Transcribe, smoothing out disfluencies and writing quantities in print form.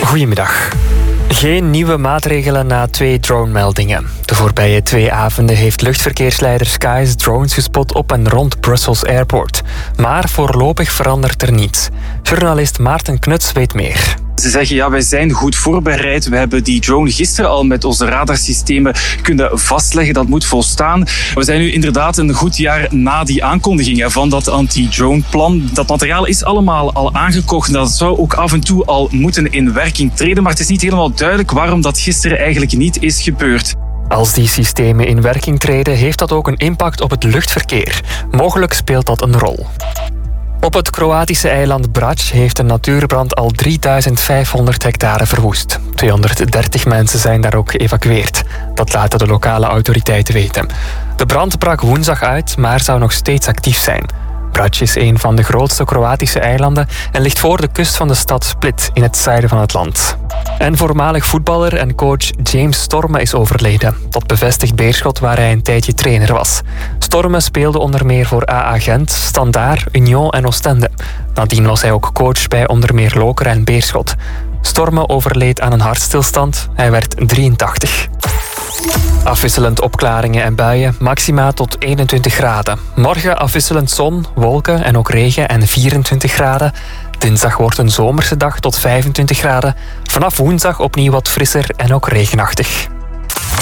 Goedemiddag. Geen nieuwe maatregelen na 2 drone-meldingen. De voorbije 2 avonden heeft luchtverkeersleider Skies drones gespot op en rond Brussels Airport. Maar voorlopig verandert er niets. Journalist Maarten Knuts weet meer. Ze zeggen, wij zijn goed voorbereid. We hebben die drone gisteren al met onze radarsystemen kunnen vastleggen. Dat moet volstaan. We zijn nu inderdaad een goed jaar na die aankondigingen van dat anti-drone-plan. Dat materiaal is allemaal al aangekocht. Dat zou ook af en toe al moeten in werking treden. Maar het is niet helemaal duidelijk waarom dat gisteren eigenlijk niet is gebeurd. Als die systemen in werking treden, heeft dat ook een impact op het luchtverkeer. Mogelijk speelt dat een rol. Op het Kroatische eiland Brač heeft een natuurbrand al 3500 hectare verwoest. 230 mensen zijn daar ook geëvacueerd. Dat laten de lokale autoriteiten weten. De brand brak woensdag uit, maar zou nog steeds actief zijn. Brač is een van de grootste Kroatische eilanden en ligt voor de kust van de stad Split in het zuiden van het land. En voormalig voetballer en coach James Storme is overleden. Dat bevestigt Beerschot, waar hij een tijdje trainer was. Storme speelde onder meer voor AA Gent, Standaard, Union en Oostende. Nadien was hij ook coach bij onder meer Lokeren en Beerschot. Storme overleed aan een hartstilstand. Hij werd 83. Afwisselend opklaringen en buien, maxima tot 21 graden. Morgen afwisselend zon, wolken en ook regen en 24 graden. Dinsdag wordt een zomerse dag tot 25 graden. Vanaf woensdag opnieuw wat frisser en ook regenachtig.